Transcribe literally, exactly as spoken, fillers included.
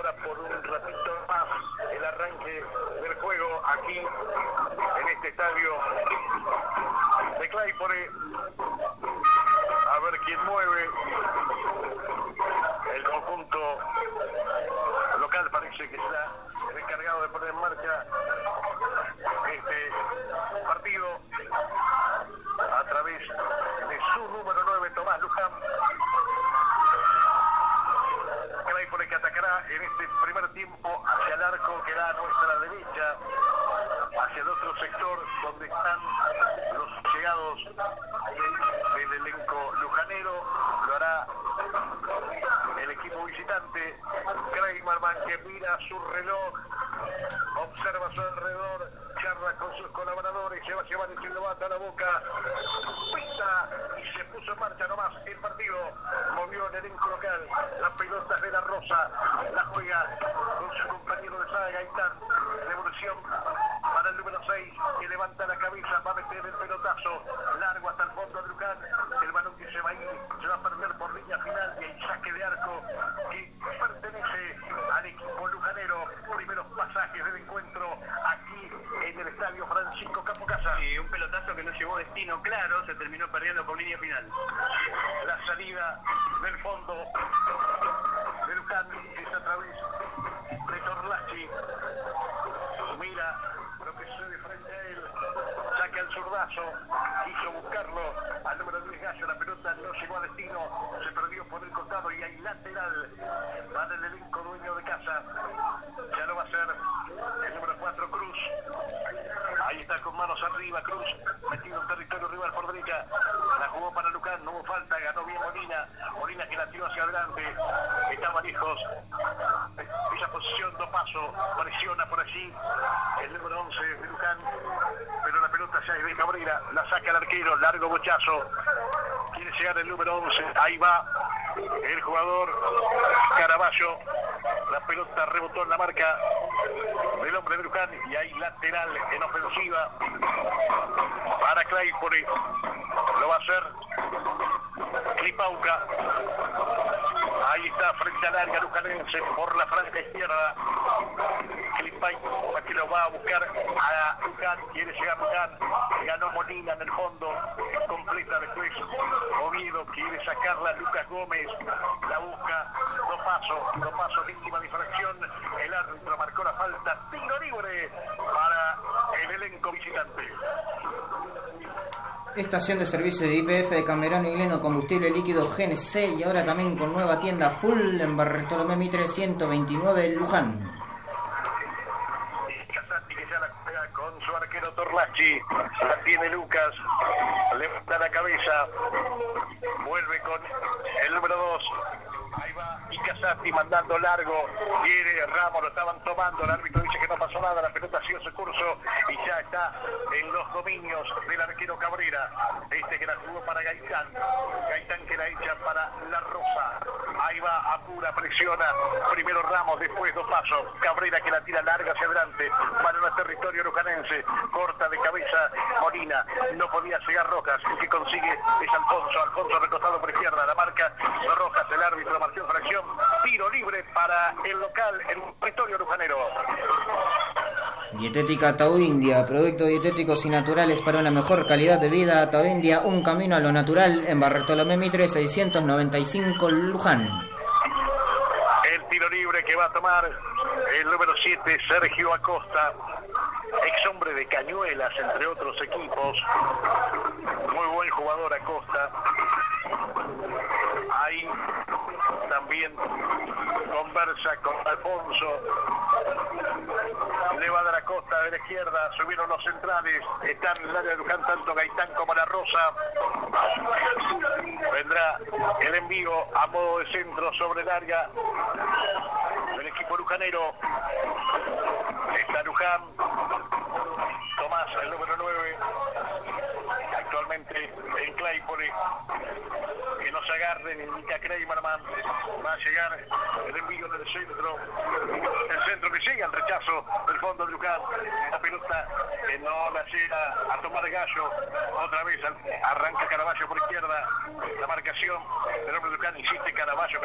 demora por un ratito más el arranque del juego aquí en este estadio de Claypole. A ver quién mueve. El conjunto local parece que está el encargado de poner en marcha este partido a través de su número nueve, Tomás Luján. Claypole que atacará en este primer tiempo hacia el arco que da a nuestra derecha, hacia el otro sector donde están los llegados del elenco lujanero. Lo hará el equipo visitante. Kramerman, que mira su reloj, observa a su alrededor, charla con sus colaboradores, se va a llevar el silbato a la boca, pisa y se puso en marcha nomás el partido. Movió el elenco local, las pelotas de la Rosa, la juega con su compañero de saga Gaitán. Devolución para el número seis, que levanta la cabeza, va a meter el pelotazo largo hasta el fondo de Luján. El balón que se va a ir, se va a perder por línea final y el saque de arco que pertenece al equipo lujanero. Primeros pasajes del encuentro aquí en el estadio Francisco Capocasa. Y un pelotazo que no llevó destino claro, se terminó perdiendo por línea final. La salida del fondo de Luján es a través de Torlachi. Mira lo que sucede frente a él, saca el zurdazo, quiso buscarlo al número diez Gallo, la pelota no llegó a destino, se perdió por el costado y hay lateral para el elenco dueño de casa. Ya lo va a hacer el número cuatro, Cruz. Ahí está con manos arriba Cruz, metido en territorio rival por derecha. La jugó para Luján, no hubo falta, ganó bien Molina. Molina que la tiró hacia adelante, estaba lejos. Esa posición, do paso, presiona por allí el número once de Luján, pero la pelota ya es de Cabrera, la saca el arquero, largo bochazo. Quiere llegar el número once, ahí va el jugador Caraballo. La pelota rebotó en la marca del hombre de Luján y hay lateral en ofensiva para Claypole. Lo va a hacer Clipauca. Ahí está frente al área lujanense por la franja izquierda. Clipauca que lo va a buscar a Luján. Quiere llegar Luján. Ganó Molina en el fondo. Completa después Oviedo. Quiere sacarla Lucas Gómez. La busca. Dos pasos. Dos pasos. Víctima de infracción. El árbitro marcó la falta. Tiro libre para el elenco visitante. Estación de servicio de Y P F de Camerano y Leno, combustible líquido G N C, y ahora también con nueva tienda full en Bartolomé Mitre ciento veintinueve, Luján. Casati que ya la juega con su arquero Torlachi, la tiene Lucas, levanta la cabeza, vuelve con el número dos. Ahí va Casati mandando largo, quiere Ramos, lo estaban tomando, el árbitro dice que no pasó nada, la pelota siguió su curso y ya está en los dominios del arquero Cabrera, este que la jugó para Gaitán, Gaitán que la echa para La Rosa. Ahí va, apura, presiona, primero Ramos, después dos pasos, Cabrera que la tira larga hacia adelante, para el territorio lujanense, corta de cabeza Molina, no podía llegar Rojas, el que consigue es Alfonso, Alfonso recostado por izquierda, la marca Rojas, el árbitro marcó infracción, tiro libre para el local en un territorio lujanero. Dietética Tau India, productos dietéticos y naturales para una mejor calidad de vida. Tau India, un camino a lo natural, en Bartolomé Mitre seiscientos noventa y cinco, Luján. El tiro libre que va a tomar el número siete, Sergio Acosta, ex hombre de Cañuelas, entre otros equipos. Muy buen jugador Acosta. Ahí también conversa con Alfonso. Le va a dar a Acosta de la izquierda, subieron los centrales, están en el área de Luján tanto Gaitán como La Rosa. Vendrá el envío a modo de centro sobre el área del equipo lujanero. Está Luján, Tomás, el número nueve, actualmente en Claypole. Que no se agarren, indica Kramerman. Va a llegar el envío del centro. El centro que llega al rechazo del fondo de Luján. La pelota que no la llega a tomar Gallo. Otra vez arranca Caraballo por izquierda. La marcación del hombre de Luján, insiste Caraballo.